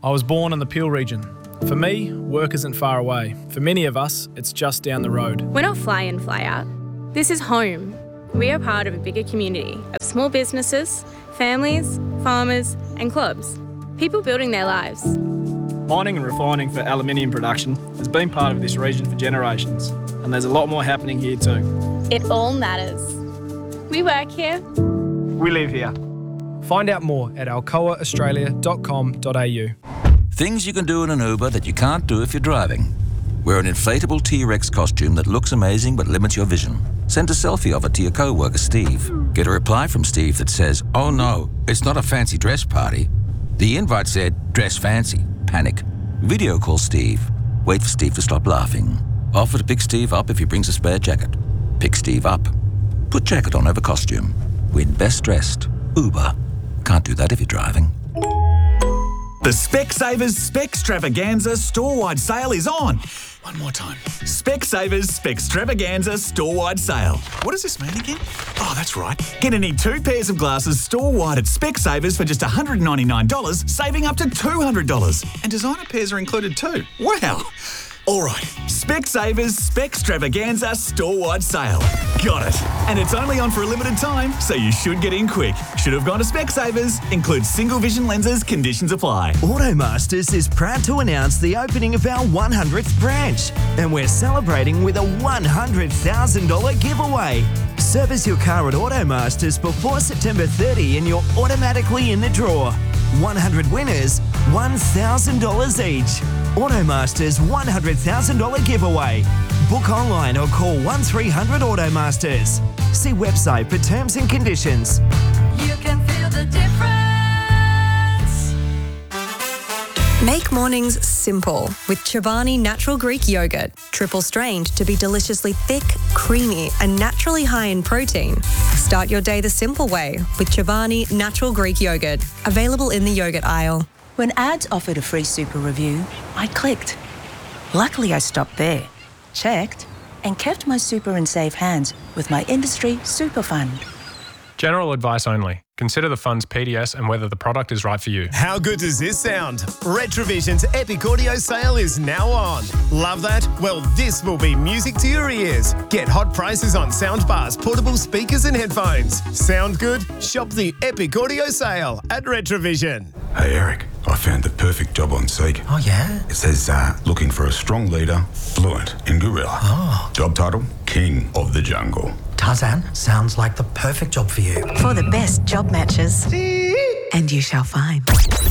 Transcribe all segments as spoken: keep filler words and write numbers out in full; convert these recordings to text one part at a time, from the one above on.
I was born in the Peel region. For me, work isn't far away. For many of us, it's just down the road. We're not fly in, fly out. This is home. We are part of a bigger community of small businesses, families, farmers and clubs. People building their lives. Mining and refining for aluminium production has been part of this region for generations, and there's a lot more happening here too. It all matters. We work here. We live here. Find out more at alcoa australia dot com dot a u. Things you can do in an Uber that you can't do if you're driving. Wear an inflatable T-Rex costume that looks amazing but limits your vision. Send a selfie of it to your co-worker Steve. Get a reply from Steve that says, "Oh no, it's not a fancy dress party." The invite said, "Dress fancy." Panic. Video call Steve. Wait for Steve to stop laughing. Offer to pick Steve up if he brings a spare jacket. Pick Steve up. Put jacket on over costume. Win best dressed. Uber. Can't do that if you're driving. The Specsavers Specstravaganza store-wide sale is on. One more time. Specsavers Specstravaganza store-wide sale. What does this mean again? Oh, that's right. Get any two pairs of glasses store-wide at Specsavers for just one hundred ninety-nine dollars, saving up to two hundred dollars. And designer pairs are included too. Wow. All right, Specsavers Specstravaganza store-wide sale. Got it. And it's only on for a limited time, so you should get in quick. Should have gone to Specsavers. Includes single vision lenses. Conditions apply. Automasters is proud to announce the opening of our one hundredth branch, and we're celebrating with a one hundred thousand dollars giveaway. Service your car at Automasters before September thirtieth and you're automatically in the draw. one hundred winners, one thousand dollars each. Automasters one hundred thousand dollars giveaway. Book online or call one three hundred Automasters. See website for terms and conditions. You can feel the difference. Make mornings simple with Chobani Natural Greek Yogurt. Triple strained to be deliciously thick, creamy and naturally high in protein. Start your day the simple way with Chobani Natural Greek Yogurt. Available in the yogurt aisle. When ads offered a free super review, I clicked. Luckily, I stopped there, checked, and kept my super in safe hands with my industry super fund. General advice only. Consider the fund's P D S and whether the product is right for you. How good does this sound? Retrovision's Epic Audio sale is now on. Love that? Well, this will be music to your ears. Get hot prices on soundbars, portable speakers and headphones. Sound good? Shop the Epic Audio sale at Retrovision. Hey Eric, I found the perfect job on Seek. Oh yeah? It says uh, looking for a strong leader, fluent in gorilla. Oh. Job title, King of the Jungle. Tarzan, sounds like the perfect job for you. For the best job matches. And you shall find.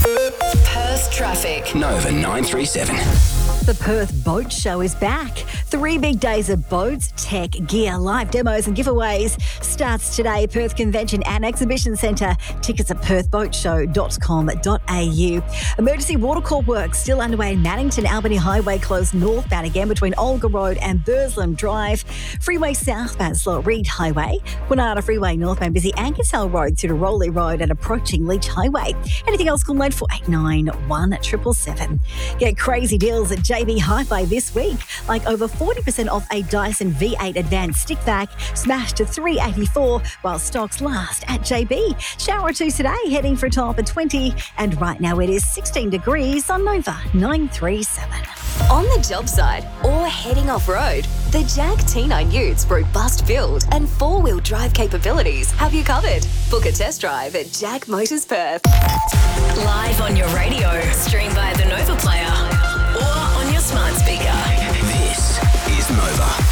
Perth traffic. Nova nine three seven. The Perth Boat Show is back. Three big days of boats, tech, gear, live demos and giveaways starts today. Perth Convention and Exhibition Centre. Tickets at perth boat show dot com dot a u. Emergency watercourse work still underway in Maddington. Albany Highway closed northbound again between Olga Road and Bursland Drive. Freeway southbound slow at Reed Highway. Winata Freeway northbound busy Ankersell Road through to Rowley Road and approaching Leach Highway. Anything else, call nine four eight nine one seven seven seven. Get crazy deals at J B Hi-Fi this week, like over forty percent off a Dyson V eight Advanced Stick Vac, smashed to three hundred eighty-four dollars while stocks last at J B. Shower two today, heading for a top of twenty, and right now it is sixteen degrees on Nova nine three seven. On the job site or heading off-road, the Jag T nine Utes robust build and four-wheel drive capabilities have you covered. Book a test drive at Jag Motors Perth. Live on your radio, stream via the Nova Player or on your smart speaker. This is Nova.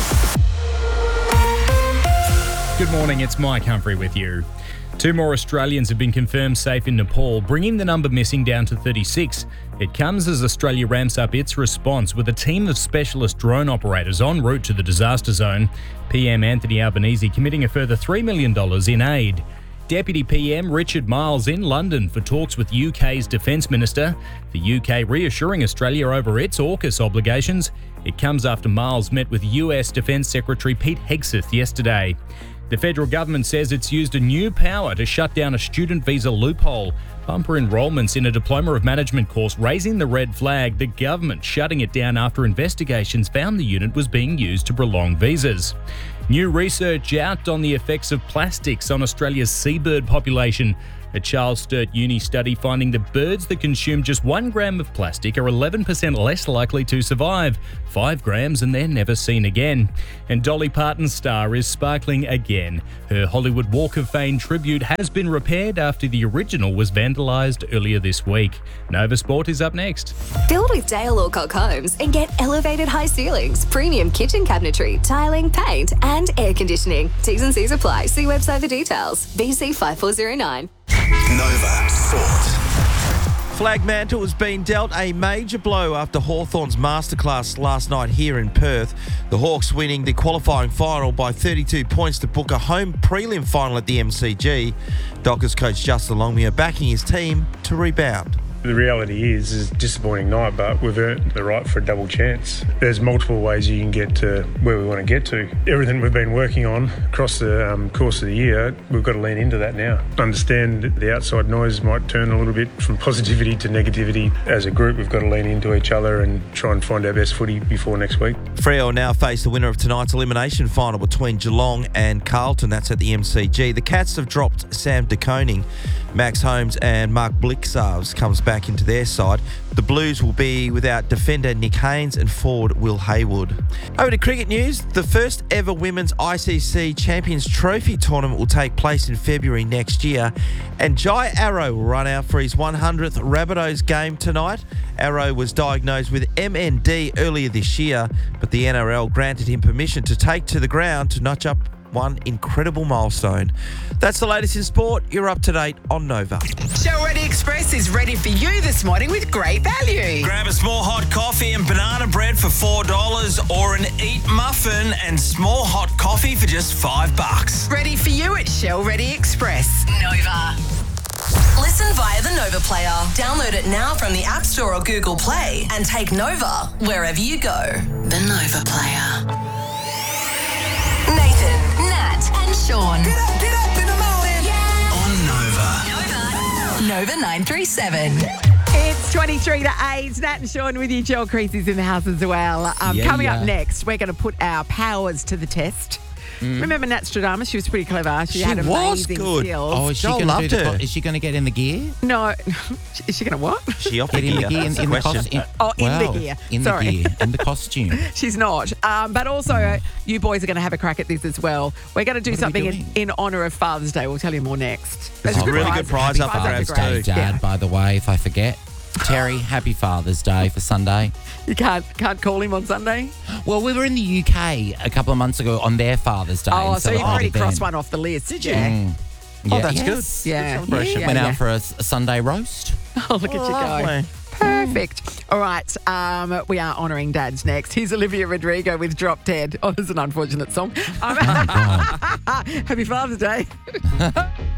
Good morning, it's Mike Humphrey with you. Two more Australians have been confirmed safe in Nepal, bringing the number missing down to thirty-six. It comes as Australia ramps up its response with a team of specialist drone operators en route to the disaster zone. P M Anthony Albanese committing a further three million dollars in aid. Deputy P M Richard Marles in London for talks with U K's Defence Minister. The U K reassuring Australia over its AUKUS obligations. It comes after Marles met with U S Defence Secretary Pete Hegseth yesterday. The federal government says it's used a new power to shut down a student visa loophole. Bumper enrolments in a Diploma of Management course raising the red flag, the government shutting it down after investigations found the unit was being used to prolong visas. New research out on the effects of plastics on Australia's seabird population. A Charles Sturt Uni study finding that birds that consume just one gram of plastic are eleven percent less likely to survive. Five grams and they're never seen again. And Dolly Parton's star is sparkling again. Her Hollywood Walk of Fame tribute has been repaired after the original was vandalised earlier this week. Nova Sport is up next. Build with Dale Alcock Homes and get elevated high ceilings, premium kitchen cabinetry, tiling, paint, and air conditioning. T's and C's apply. See website for details. B C five four zero nine. Nova Sport. Flagmantle has been dealt a major blow after Hawthorn's masterclass last night here in Perth. The Hawks winning the qualifying final by thirty-two points to book a home prelim final at the M C G. Dockers coach Justin Longmuir backing his team to rebound. The reality is, it's a disappointing night, but we've earned the right for a double chance. There's multiple ways you can get to where we want to get to. Everything we've been working on across the um, course of the year, we've got to lean into that now. Understand that the outside noise might turn a little bit from positivity to negativity. As a group, we've got to lean into each other and try and find our best footy before next week. Freo will now face the winner of tonight's elimination final between Geelong and Carlton. That's at the M C G. The Cats have dropped Sam De Koning. Max Holmes and Mark Blixarves comes back into their side. The Blues will be without defender Nick Haynes and forward Will Haywood. Over to cricket news. The first ever Women's I C C Champions Trophy tournament will take place in February next year. And Jai Arrow will run out for his one hundredth Rabbitohs game tonight. Arrow was diagnosed with M N D earlier this year, but the N R L granted him permission to take to the ground to notch up one incredible milestone. That's the latest in sport. You're up to date on Nova. Show Ready Express is ready for you this morning with great value. Grab a small hot coffee and banana bread for four dollars or an Eat muffin and small hot coffee for just five bucks. Ready for you at Shell Ready Express. Nova. Listen via the Nova Player. Download it now from the App Store or Google Play and take Nova wherever you go. The Nova Player. Nathan, Nat, and Sean. Get up, get up in the morning. Yeah. On Nova. Nova. Nova nine three seven. It's twenty-three to eight. Nat and Sean with you. Joel Crease is in the house as well. Um, Yeah, coming yeah. up next, we're going to put our powers to the test. Mm. Remember Nat Stradamus? She was pretty clever. She, She had was amazing good. skills. Oh, is she going to do the? Co- is she going to get in the gear? No, is she going to what? She off Get the in gear. the gear in, That's in the the question. costume. Oh, in the Wow, gear. In Sorry. the gear, in the costume. She's not. Um, but also, uh, you boys are going to have a crack at this as well. We're going to do What are we something in, doing? in honour of Father's Day. We'll tell you more next. There's a really good prize up for grabs too. Day, Dad, Yeah. by the way, if I forget. Terry, happy Father's Day for Sunday. You can't can't call him on Sunday? Well, we were in the U K a couple of months ago on their Father's Day. Oh, and so you've already celebrated crossed then. one off the list. Did you? Mm. Oh, Yeah. that's Yes. good. Yeah. celebration. Yeah, Went yeah. out for a, a Sunday roast. Oh, look at you go. Lovely. Perfect. All right. Um, we are honouring dads next. Here's Olivia Rodrigo with Drop Dead. Oh, this is an unfortunate song. Um, Happy Father's Day.